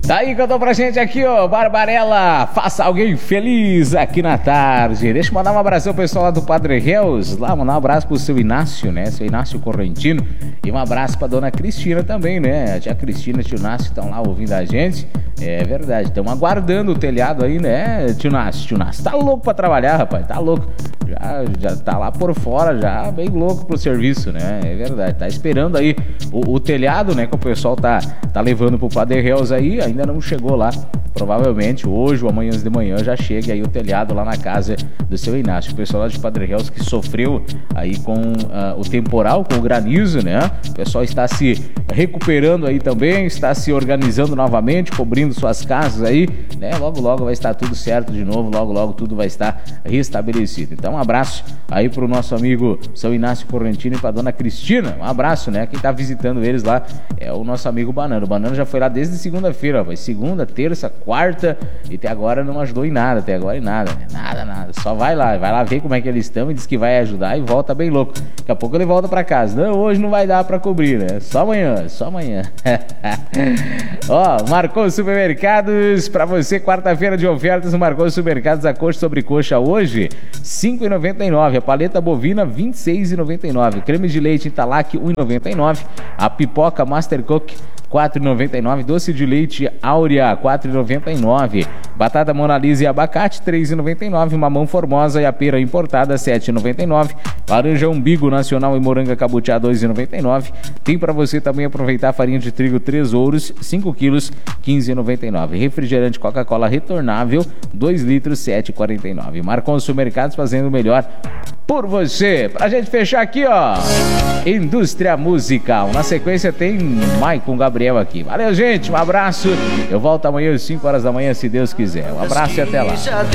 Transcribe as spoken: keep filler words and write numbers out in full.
Tá aí, cantou pra gente aqui, ó, Barbarella, faça alguém feliz aqui na tarde. Deixa eu mandar um abraço ao pessoal lá do Padre Reus, lá, mandar um abraço pro seu Inácio, né, seu Inácio Correntino, e um abraço pra dona Cristina também, né, a tia Cristina e o tio Inácio estão lá ouvindo a gente, é verdade, estão aguardando o telhado aí, né, tio Inácio, tio Inácio, tá louco pra trabalhar, rapaz, tá louco, já, já tá lá por fora, já bem louco pro serviço, né, é verdade, tá esperando aí o, o telhado, né, que o pessoal tá, tá levando pro Padre Reus aí, ainda não chegou lá, provavelmente hoje ou amanhã de manhã já chega aí o telhado lá na casa do seu Inácio, o pessoal lá de Padre Reus que sofreu aí com uh, o temporal, com o granizo, né, o pessoal está se recuperando aí também, está se organizando novamente, cobrindo suas casas aí, né, logo logo vai estar tudo certo de novo, logo logo tudo vai estar restabelecido. Então um abraço aí pro nosso amigo seu Inácio Correntino e pra dona Cristina, um abraço, né, quem tá visitando eles lá é o nosso amigo Banana, o Banana já foi lá desde segunda-feira, vai segunda, terça, quarta, e até agora não ajudou em nada, até agora em nada, né? Nada, nada, só vai lá, vai lá ver como é que eles estão e diz que vai ajudar e volta bem louco, daqui a pouco ele volta pra casa, não, hoje não vai dar pra cobrir, né, só amanhã, só amanhã. Ó, Marcou Supermercados, pra você, quarta-feira de ofertas no Marcou Supermercados, a coxa sobre coxa hoje, cinco reais e noventa e nove centavos, a paleta bovina, vinte e seis reais e noventa e nove centavos, creme de leite Italac, um real e noventa e nove centavos, a pipoca Master Cook, quatro reais e noventa e nove centavos, doce de leite Áurea, quatro reais e noventa e nove centavos, batata Mona Lisa e abacate, três reais e noventa e nove centavos, mamão Formosa e a pera importada, sete reais e noventa e nove centavos, laranja umbigo nacional e moranga cabutiá, dois reais e noventa e nove centavos, tem para você também aproveitar a farinha de trigo três ouros, cinco quilos, quinze reais e noventa e nove centavos, refrigerante Coca-Cola retornável, dois litros, sete reais e quarenta e nove centavos, Marcou Supermercados, fazendo o melhor por você. Pra gente fechar aqui, ó, Indústria Musical. Na sequência tem Maicon Gabriel aqui. Valeu, gente, um abraço. Eu volto amanhã às cinco horas da manhã, se Deus quiser. Um abraço e até lá.